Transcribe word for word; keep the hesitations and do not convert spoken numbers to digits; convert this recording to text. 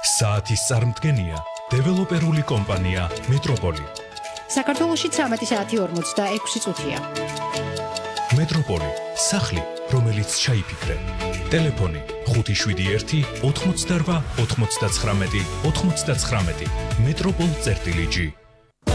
საათის წარმდგენია დეველოპერული კომპანია მეტროპოლი. საქართველოში ცამეტი საათი ორმოცდაექვსი წუთია. მეტროპოლი, სახლი, რომელიც ჩაიფიქრე. ტელეფონი ხუთი შვიდი ერთი ოთხმოცდარვა ოთხმოცდაცხრამეტი ოთხმოცდაცხრამეტი. მეტროპოლ წერტილი ჯი.